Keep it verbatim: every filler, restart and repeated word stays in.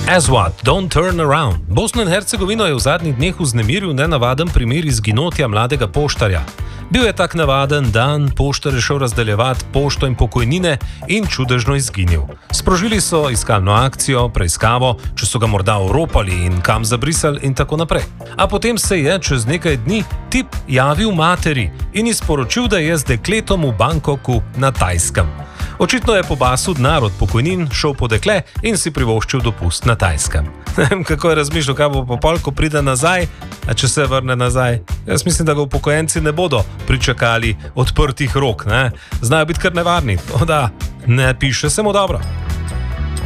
Aswad, Don't Turn Around. Bosno in Hercegovino je v zadnjih dneh vznemiril nenavaden primer izginotja mladega poštarja. Bil je tak navaden dan, poštar je šel razdeljevati pošto in pokojnine in čudežno izginil. Sprožili so iskalno akcijo, preiskavo, če so ga morda oropali in kam zabrisali in tako naprej. A potem se je čez nekaj dni tip javil materi in ji sporočil, da je z dekletom v Bangkoku na Tajskem. Očitno je pobasil denar od pokojnin, šel po dekle in si privoščil dopust na Tajskem. Ne vem, kako je razmišljal, kaj bo popol, ko pride nazaj, a če se vrne nazaj. Jaz mislim, da ga upokojenci ne bodo pričakali odprtih rok, ne? Znajo biti kar nevarni. O da, ne piše se mu dobro.